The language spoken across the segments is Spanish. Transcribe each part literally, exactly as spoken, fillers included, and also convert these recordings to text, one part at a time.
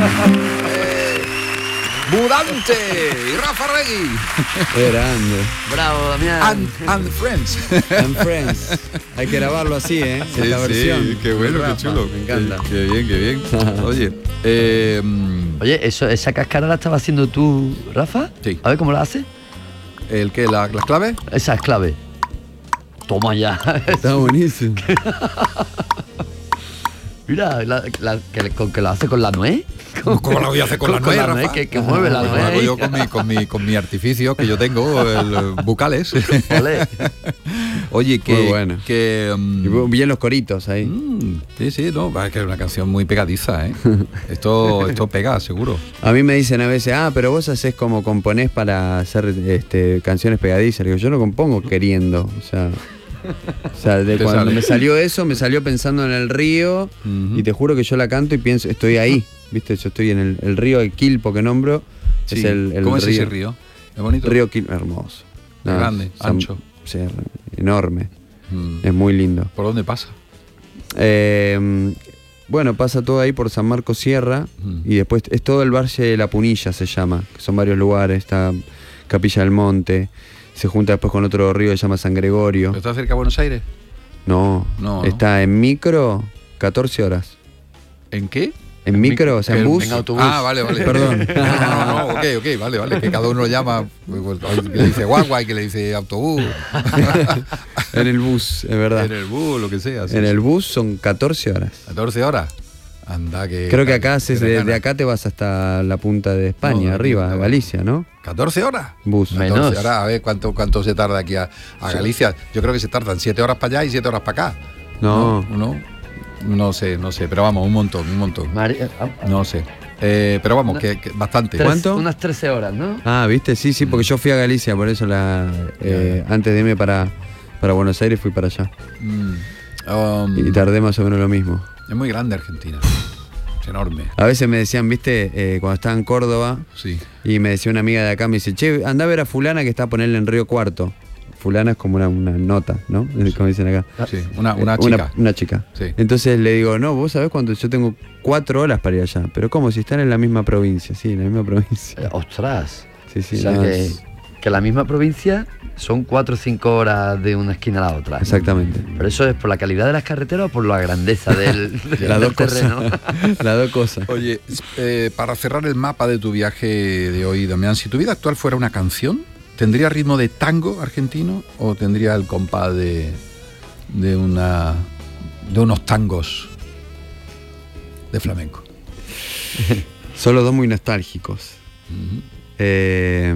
eh, Budante y Rafa Regui. Qué grande. Bravo, Damián. And, and Friends. And Friends. Hay que grabarlo así, ¿eh? Sí, Esta sí, versión. qué bueno, Rafa, qué chulo. Me encanta. Qué, qué bien, qué bien. Oye, eh, Oye, eso, esa cáscara la estaba haciendo tú, Rafa. Sí. A ver cómo la haces. ¿el qué? La, ¿Las claves? Esa es clave. Toma ya. Está buenísimo. Mira, la, la, que, con que la hace con la nuez. ¿Cómo la voy a hacer con, con la nuez, Rafa? Que, que mueve la Lo nuez. hago yo con mi, con, mi, con mi artificio que yo tengo, el, bucales. Olé. Oye, que... Muy bueno. que um, Y bien los coritos ahí. mm, sí, sí, no, es que es una canción muy pegadiza, ¿eh? Esto, esto pega, seguro. A mí me dicen a veces, ah, pero vos hacés como componés para hacer este, canciones pegadizas. Le digo, yo no compongo queriendo. O sea, o sea de Te cuando sale. me salió eso, me salió pensando en el río. Uh-huh. Y te juro que yo la canto y pienso, estoy ahí. ¿Viste? Yo estoy en el, el río, el Quilpo que nombro. Sí. Es el, el ¿Cómo es río, ese río? ¿Es bonito? Río Quilpo, hermoso. Es grande, son- ancho. sí, enorme. Mm. Es muy lindo. ¿Por dónde pasa? Eh, bueno, pasa todo ahí por San Marcos Sierra Mm. y después es todo el Valle de la Punilla, se llama, que son varios lugares, está Capilla del Monte, se junta después con otro río que se llama San Gregorio. ¿Está cerca de Buenos Aires? No, No, está en micro catorce horas. ¿En qué? En micro, o sea, en El- bus. en autobús. Ah, vale, vale. Perdón. No, no, no, ok, ok, vale, vale. Que cada uno lo llama, hay que le dice guagua y que le dice autobús. En el bus, es verdad. En el bus, lo que sea. sí, En sí. el bus son catorce horas. catorce horas. Anda que... Creo que acá haces que de, gana. de acá te vas hasta la punta de España, No, de arriba, punta, a Galicia, ¿no? ¿catorce horas? Bus. Menos. catorce horas, a ver cuánto, cuánto se tarda aquí a, a Galicia. Yo creo que se tardan siete horas para allá y siete horas para acá. No. No, no, no sé, no sé, pero vamos, un montón, un montón. María, ah, ah, No sé. Eh, pero vamos, que, que bastante. tres- ¿Cuánto? Unas trece horas, ¿no? Ah, ¿viste? Sí, sí, porque yo fui a Galicia, por eso la eh, antes de irme para, para Buenos Aires fui para allá. Mm, um, Y tardé más o menos lo mismo. es muy grande Argentina. Es enorme. A veces me decían, ¿viste? Eh, cuando estaba en Córdoba Sí. y me decía una amiga de acá, me dice, che, anda a ver a fulana que está a ponerle en Río Cuarto. Fulana es como una, una nota, ¿no? Como dicen acá. Sí, una, una Eh, chica. Una, chica. Sí. Entonces le digo, no, vos sabés cuánto, yo tengo cuatro horas para ir allá. Pero ¿cómo? Si están en la misma provincia, sí, en la misma provincia. Eh, Ostras. Sí, sí, o sea no, que, es- que la misma provincia son cuatro o cinco horas de una esquina a la otra. Exactamente. ¿Pero eso es por la calidad de las carreteras o por la grandeza del, del Las dos terreno? cosas. Las dos cosas. Oye, eh, para cerrar el mapa de tu viaje de hoy, Damián, si tu vida actual fuera una canción, ¿tendría ritmo de tango argentino o tendría el compás de, de, una, de unos tangos de flamenco? Son los dos muy nostálgicos. Ujú. Eh,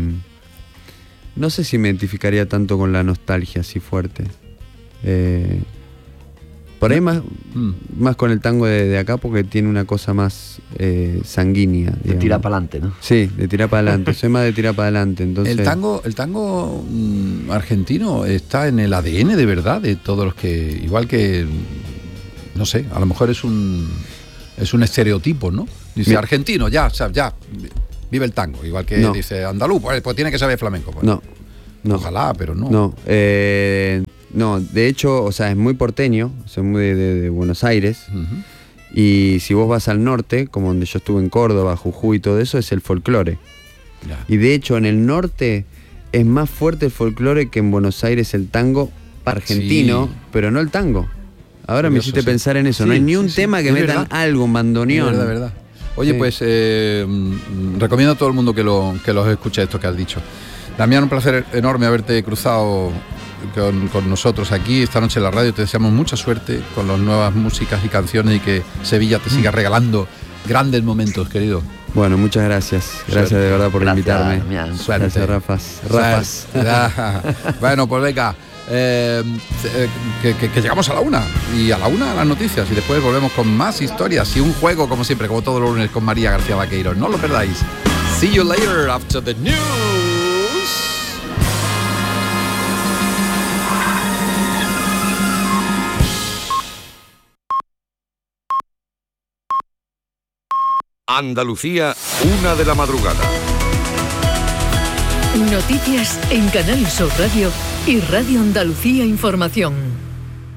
no sé si me identificaría tanto con la nostalgia así fuerte. Eh, por ahí más, Mm. más con el tango de, de acá porque tiene una cosa más eh, sanguínea. De digamos. tirar para adelante, ¿no? Sí, de tirar para adelante. Soy más de tirar para adelante. Entonces, El tango, el tango mm, argentino está en el A D N de verdad de todos los que, igual que, no sé, a lo mejor es un es un estereotipo, ¿no? Dice Mi- argentino, ya, o sea, ya, vive el tango, igual que No. dice andaluz, pues, pues tiene que saber flamenco. Pues. no, no. Ojalá, pero no. No, eh, no, de hecho, o sea, es muy porteño, soy muy de, de- de Buenos Aires. Ujú. Y si vos vas al norte, como donde yo estuve en Córdoba, Jujuy y todo eso, es el folclore. Ya. Y de hecho, en el norte es más fuerte el folclore que en Buenos Aires el tango argentino, Sí. pero no el tango. Ahora me Curioso, hiciste sí. pensar en eso. Sí, no hay ni sí, un sí. tema que Es metan verdad. algo, un bandoneón. Verdad, verdad. Oye, Sí. pues eh, mm, recomiendo a todo el mundo que lo que los escuche esto que has dicho. Damián, un placer enorme haberte cruzado con, con nosotros aquí esta noche en la radio. Te deseamos mucha suerte con las nuevas músicas y canciones y que Sevilla te siga regalando grandes momentos, querido. Bueno, muchas gracias. Gracias Suerte. de verdad por Gracias, invitarme. Damián. Suerte. Gracias, Rafas. Rafas. Ya. Bueno, pues venga. eh, eh, que, que- que llegamos a la una y a la una las noticias y después volvemos con más historias y un juego como siempre, como todos los lunes con María García Vaqueiro. No lo perdáis. See you later after the news. Andalucía, una de la madrugada. Noticias en Canal Sur Radio y Radio Andalucía Información.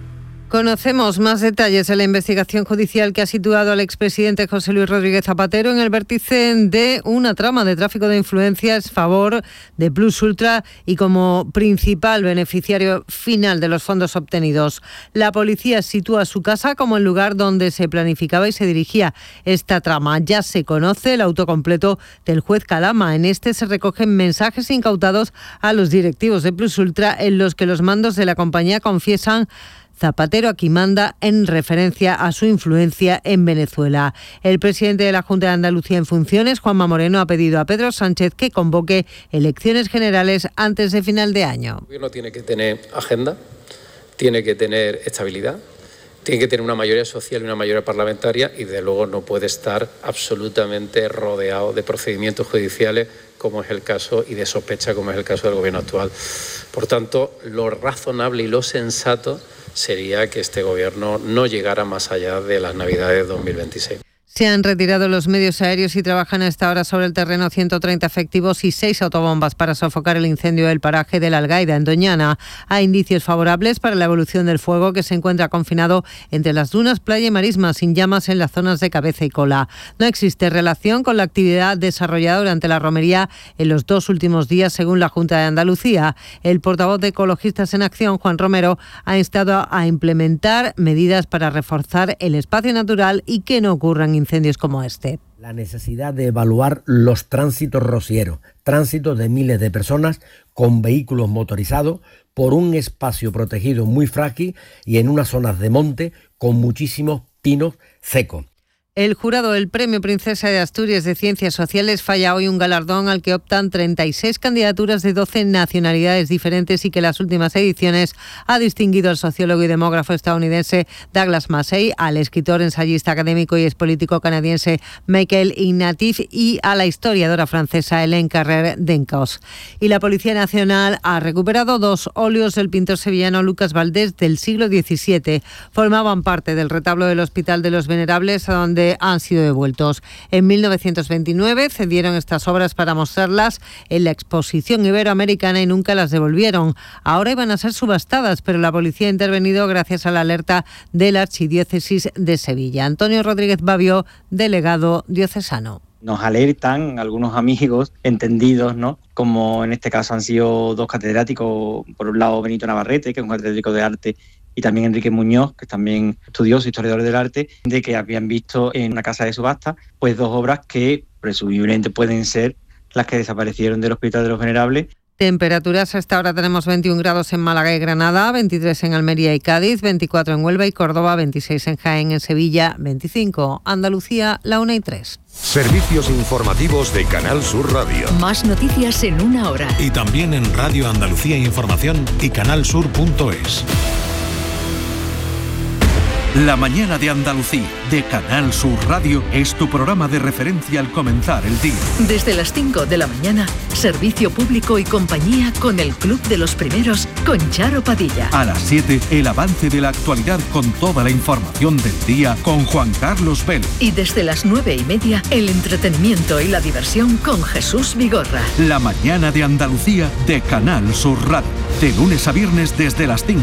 Conocemos más detalles de la investigación judicial que ha situado al expresidente José Luis Rodríguez Zapatero en el vértice de una trama de tráfico de influencias a favor de Plus Ultra y como principal beneficiario final de los fondos obtenidos. La policía sitúa su casa como el lugar donde se planificaba y se dirigía esta trama. Ya se conoce el auto completo del juez Calama. En este se recogen mensajes incautados a los directivos de Plus Ultra en los que los mandos de la compañía confiesan Zapatero aquí manda, en referencia a su influencia en Venezuela. El presidente de la Junta de Andalucía en funciones, Juanma Moreno, ha pedido a Pedro Sánchez que convoque elecciones generales antes de final de año. El gobierno tiene que tener agenda, tiene que tener estabilidad, tiene que tener una mayoría social y una mayoría parlamentaria y, desde luego, no puede estar absolutamente rodeado de procedimientos judiciales como es el caso y de sospecha como es el caso del gobierno actual. Por tanto, lo razonable y lo sensato sería que este gobierno no llegara más allá de las Navidades de dos mil veintiséis. Se han retirado los medios aéreos y trabajan a esta hora sobre el terreno ciento treinta efectivos y seis autobombas para sofocar el incendio del paraje de la Algaida, en Doñana. Hay indicios favorables para la evolución del fuego, que se encuentra confinado entre las dunas, playa y marisma, sin llamas en las zonas de cabeza y cola. No existe relación con la actividad desarrollada durante la romería en los dos últimos días, según la Junta de Andalucía. El portavoz de Ecologistas en Acción, Juan Romero, ha instado a implementar medidas para reforzar el espacio natural y que no ocurran incendios incendios como este. La necesidad de evaluar los tránsitos rocieros, tránsitos de miles de personas con vehículos motorizados por un espacio protegido muy frágil y en unas zonas de monte con muchísimos pinos secos. El jurado del Premio Princesa de Asturias de Ciencias Sociales falla hoy un galardón al que optan treinta y seis candidaturas de doce nacionalidades diferentes y que en las últimas ediciones ha distinguido al sociólogo y demógrafo estadounidense Douglas Massey, al escritor, ensayista académico y expolítico canadiense Michael Ignatieff y a la historiadora francesa Hélène Carrère d'Encausse. Y la Policía Nacional ha recuperado dos óleos del pintor sevillano Lucas Valdés del siglo diecisiete. Formaban parte del retablo del Hospital de los Venerables, a donde han sido devueltos. En mil novecientos veintinueve cedieron estas obras para mostrarlas en la Exposición Iberoamericana y nunca las devolvieron. Ahora iban a ser subastadas, pero la policía ha intervenido gracias a la alerta de la Archidiócesis de Sevilla. Antonio Rodríguez Babio, delegado diocesano. Nos alertan algunos amigos entendidos, ¿no? Como en este caso han sido dos catedráticos, por un lado Benito Navarrete, que es un catedrático de arte, y también Enrique Muñoz, que es también estudioso, historiador del arte, de que habían visto en una casa de subasta pues dos obras que presumiblemente pueden ser las que desaparecieron del Hospital de los Venerables. Temperaturas: hasta ahora tenemos veintiún grados en Málaga y Granada, veintitrés en Almería y Cádiz, veinticuatro en Huelva y Córdoba, veintiséis en Jaén, en Sevilla, veinticinco. Andalucía, la una y tres. Servicios informativos de Canal Sur Radio. Más noticias en una hora. Y también en Radio Andalucía Información y canalsur punto es. La mañana de Andalucía, de Canal Sur Radio, es tu programa de referencia al comenzar el día. Desde las cinco de la mañana, servicio público y compañía con el Club de los Primeros, con Charo Padilla. A las siete, el avance de la actualidad con toda la información del día con Juan Carlos Vélez. Y desde las nueve y media, el entretenimiento y la diversión con Jesús Vigorra. La mañana de Andalucía, de Canal Sur Radio. De lunes a viernes desde las cinco.